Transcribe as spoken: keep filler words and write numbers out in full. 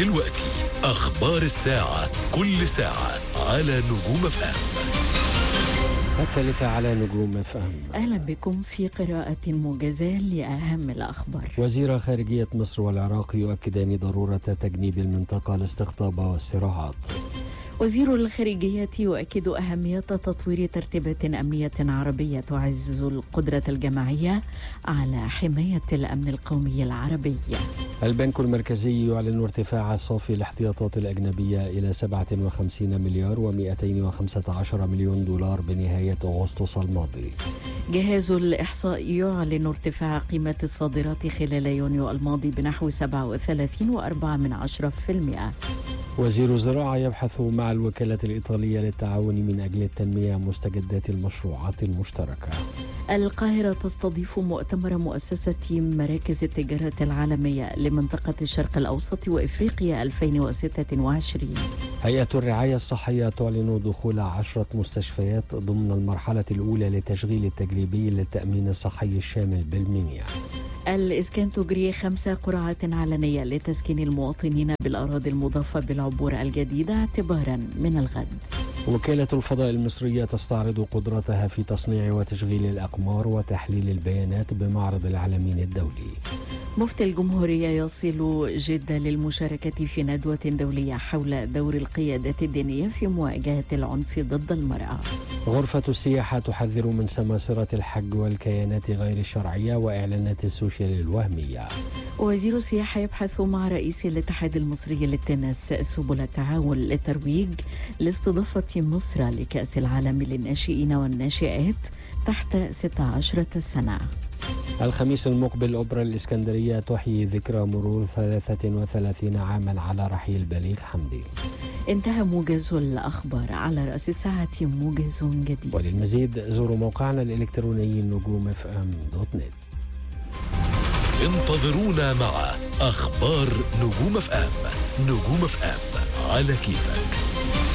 دلوقتي أخبار الساعة، كل ساعة على نجوم اف ام. الثالثة على نجوم اف ام. أهلا بكم في قراءة موجزة لأهم الأخبار. وزير خارجية مصر والعراق يؤكدان ضرورة تجنيب المنطقة الاستقطاب والصراعات. وزير الخارجية يؤكد أهمية تطوير ترتيبات أمنية عربية تعزز القدرة الجماعية على حماية الأمن القومي العربي. البنك المركزي يعلن ارتفاع صافي الاحتياطات الأجنبية إلى سبعة وخمسين مليار ومئتين وخمسة عشر مليون دولار بنهاية أغسطس الماضي. جهاز الإحصاء يعلن ارتفاع قيمة الصادرات خلال يونيو الماضي بنحو سبعة وثلاثين فاصلة أربعة بالمئة. وزير الزراعة يبحث مع الوكالة الإيطالية للتعاون من أجل التنمية مستجدات المشروعات المشتركة. القاهرة تستضيف مؤتمر مؤسسة مراكز التجارة العالمية لمنطقة الشرق الأوسط وإفريقيا ألفين وستة وعشرين. هيئة الرعاية الصحية تعلن دخول عشرة مستشفيات ضمن المرحلة الأولى للتشغيل التجريبي للتأمين الصحي الشامل بالمنيا. الإسكان تجري خمس قرعات علنية لتسكين المواطنين بالأراضي المضافة بالعبور الجديدة اعتبارا من الغد. وكالة الفضاء المصرية تستعرض قدرتها في تصنيع وتشغيل الأقمار وتحليل البيانات بمعرض العالمين الدولي. مفتي الجمهورية يصل جدة للمشاركة في ندوة دولية حول دور القيادات الدينية في مواجهة العنف ضد المرأة. غرفة السياحة تحذر من سماسرة الحج والكيانات غير الشرعية وإعلانات السوشيال الوهمية. وزير السياحة يبحث مع رئيس الاتحاد المصري للتنس سبل التعاون للترويج لاستضافة مصر لكأس العالم للناشئين والناشئات تحت ستة عشر سنة. الخميس المقبل أوبرا الإسكندرية تحيي ذكرى مرور ثلاثة وثلاثين عاما على رحيل بليغ حمدي. انتهى موجز الأخبار. على رأس الساعة موجز جديد. وللمزيد زوروا موقعنا الإلكتروني نجوم اف ام دوت نت. انتظرونا مع أخبار نجوم اف ام. نجوم اف ام على كيفك.